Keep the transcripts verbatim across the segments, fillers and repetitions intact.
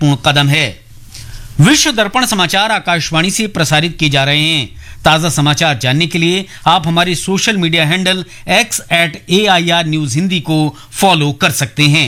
महत्वपूर्ण कदम है। विश्व दर्पण समाचार आकाशवाणी से प्रसारित किए जा रहे हैं। ताजा समाचार जानने के लिए आप हमारे social media handle x eight A I R news Hindi को फॉलो कर सकते हैं।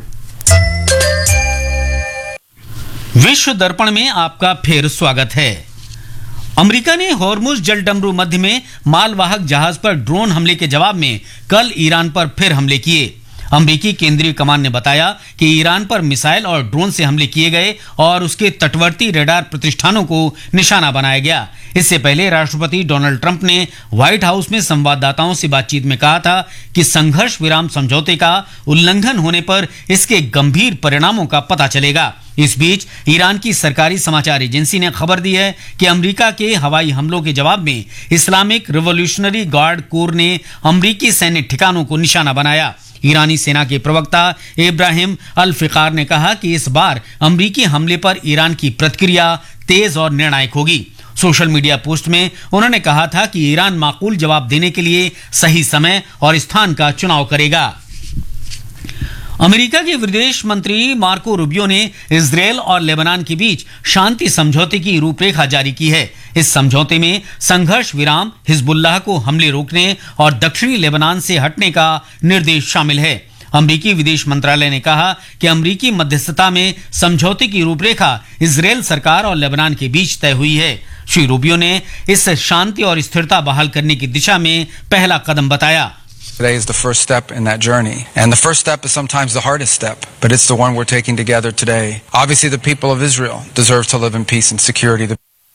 विश्व दर्पण में आपका फिर स्वागत है। अमेरिका ने हॉर्मुज जलडमरू मध्य में मालवाहक जहाज पर ड्रोन हमले के जवाब में कल ईरान पर फिर हमले किए। अमेरिकी केंद्रीय कमान ने बताया कि ईरान पर मिसाइल और ड्रोन से हमले किए गए और उसके तटवर्ती रडार प्रतिष्ठानों को निशाना बनाया गया। इससे पहले राष्ट्रपति डोनाल्ड ट्रंप ने व्हाइट हाउस में संवाददाताओं से बातचीत में कहा था कि संघर्ष विराम समझौते का उल्लंघन होने पर इसके गंभीर परिणामों का पता चलेगा। इस बीच ईरान की सरकारी समाचार एजेंसी ने खबर दी है कि अमेरिका के हवाई हमलों के जवाब में इस्लामिक रिवॉल्यूशनरी गार्ड कोर ने अमेरिकी सैन्य ठिकानों को निशाना बनाया। ईरानी सेना के प्रवक्ता इब्राहिम अल फिकार ने कहा कि इस बार अमेरिकी हमले पर ईरान की प्रतिक्रिया तेज और निर्णायक होगी। सोशल मीडिया पोस्ट में उन्होंने कहा था कि ईरान माकूल जवाब देने के लिए सही समय और स्थान का चुनाव करेगा। अमेरिका के विदेश मंत्री मार्को रूबियो ने इजरायल और लेबनान के बीच शांति समझौते की रूपरेखा जारी की है। इस समझौते में संघर्ष विराम, हिजबुल्लाह को हमले रोकने और दक्षिणी लेबनान से हटने का निर्देश शामिल है। अमेरिकी विदेश मंत्रालय ने कहा कि अमेरिकी मध्यस्थता में समझौते की रूपरेखा इजरायल सरकार और लेबनान के बीच तय हुई है। श्री रूबियो ने इस शांति और स्थिरता बहाल करने की दिशा में पहला कदम बताया। Today is the first step in that journey. And the first step is sometimes the hardest step, but it's the one we're taking together today. Obviously, the people of Israel deserve to live in peace and security.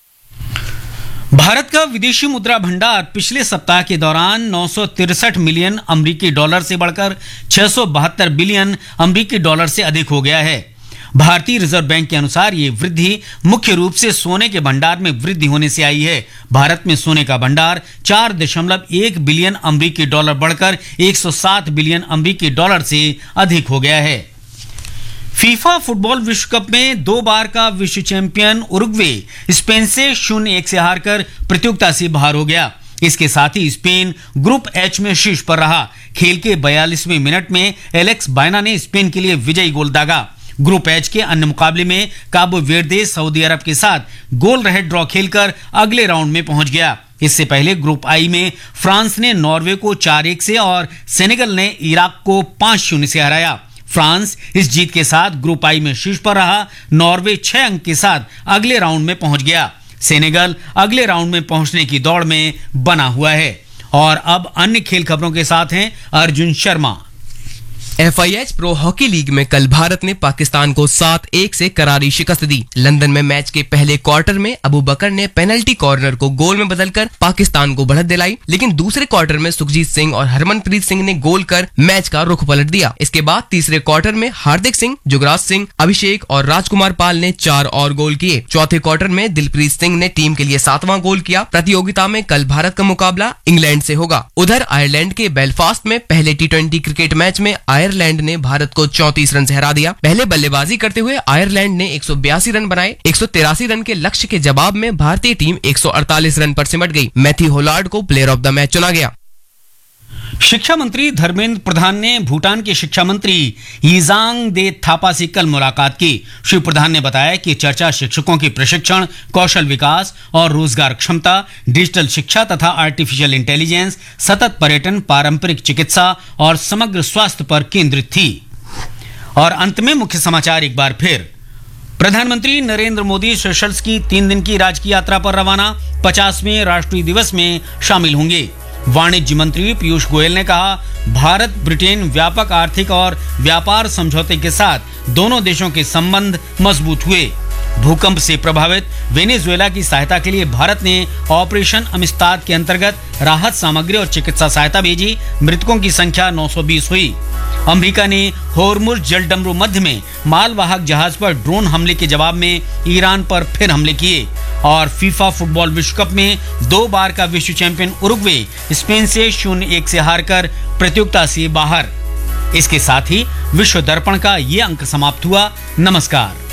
Bharat का विदेशी मुद्रा भंडार पिछले सप्ताह के दौरान नौ सौ तिरसठ मिलियन अमेरिकी डॉलर से बढ़कर छह सौ बहत्तर बिलियन अमेरिकी डॉलर से अधिक हो गया है। भारतीय रिजर्व बैंक के अनुसार ये वृद्धि मुख्य रूप से सोने के भंडार में वृद्धि होने से आई है। भारत में सोने का भंडार चार दशमलव एक बिलियन अमेरिकी डॉलर बढ़कर एक सौ सात बिलियन अमेरिकी डॉलर से अधिक हो गया है। फीफा फुटबॉल विश्व कप में दो बार का विश्व चैंपियन उरुग्वे स्पेन से शून्य एक से हारकर प्रतियोगिता से बाहर हो गया। इसके साथ ही स्पेन ग्रुप एच में शीर्ष पर रहा। खेल के बयालीसवें मिनट में एलेक्स बायना ने स्पेन के लिए विजयी गोल दागा। ग्रुप एच के अन्य मुकाबले में काबो वेर्दे सऊदी अरब के साथ गोल रहित ड्रॉ खेलकर अगले राउंड में पहुंच गया। इससे पहले ग्रुप आई में फ्रांस ने नॉर्वे को चार एक से और सेनेगल ने इराक को पांच शून्य से हराया। फ्रांस इस जीत के साथ ग्रुप आई में शीर्ष पर रहा। नॉर्वे छह अंक के साथ अगले राउंड में पहुंच गया। सेनेगल अगले राउंड में पहुंचने की दौड़ में बना हुआ है। और अब अन्य खेल खबरों के साथ हैं Arjun Sharma. F I H pro hockey league में कल भारत ने पाकिस्तान को सात एक से करारी शिकस्त दी। लंदन में मैच के पहले क्वार्टर में अबू बकर ने पेनल्टी कॉर्नर को गोल में बदलकर पाकिस्तान को बढ़त दिलाई, लेकिन दूसरे क्वार्टर में सुखजीत सिंह और हरमनप्रीत सिंह ने गोल कर मैच का रुख पलट दिया। इसके बाद तीसरे क्वार्टर में हार्दिक सिंह, जुगराज सिंह, अभिषेक और राजकुमार पाल ने चार और गोल किए। चौथे क्वार्टर में दिलप्रीत सिंह ने टीम के लिए सातवां गोल किया। प्रतियोगिता में कल भारत का मुकाबला इंग्लैंड से होगा। उधर आयरलैंड के बेलफास्ट में पहले टी ट्वेंटी क्रिकेट मैच में आयरलैंड ने भारत को चौंतीस रन से हरा दिया। पहले बल्लेबाजी करते हुए आयरलैंड ने एक सौ बयासी रन बनाए। एक सौ तिरासी रन के लक्ष्य के जवाब में भारतीय टीम एक सौ अड़तालीस रन पर सिमट गई। मैथ्यू होलार्ड को प्लेयर ऑफ द मैच चुना गया। शिक्षा मंत्री धर्मेंद्र प्रधान ने भूटान के शिक्षा मंत्री यिजांग दे थापा से कल मुलाकात की। श्री प्रधान ने बताया कि चर्चा शिक्षकों के प्रशिक्षण, कौशल विकास और रोजगार क्षमता, डिजिटल शिक्षा तथा आर्टिफिशियल इंटेलिजेंस, सतत पर्यटन, पारंपरिक चिकित्सा और समग्र स्वास्थ्य पर केंद्रित थी। और अंत में मुख्य समाचार एक बार फिर। प्रधानमंत्री नरेंद्र मोदी सेशल्स की तीन दिन की राजकीय यात्रा पर रवाना। पचासवें राष्ट्रीय दिवस में शामिल होंगे। वाणिज्य मंत्री पीयूष गोयल ने कहा, भारत ब्रिटेन व्यापक आर्थिक और व्यापार समझौते के साथ दोनों देशों के संबंध मजबूत हुए। भूकंप से प्रभावित वेनेजुएला की सहायता के लिए भारत ने ऑपरेशन अमिस्ताद के अंतर्गत राहत सामग्री और चिकित्सा सहायता भेजी। मृतकों की संख्या नौ सौ बीस हुई। अमेरिका ने हॉर्मुज जलडमरू मध्य में मालवाहक जहाज पर ड्रोन हमले के जवाब में ईरान पर फिर हमले किए। और फीफा फुटबॉल विश्व कप में दो बार का विश्व चैंपियन उरुग्वे स्पेन से शून्य एक से हारकर प्रतियोगिता से बाहर। इसके साथ ही विश्व दर्पण का ये अंक समाप्त हुआ। नमस्कार।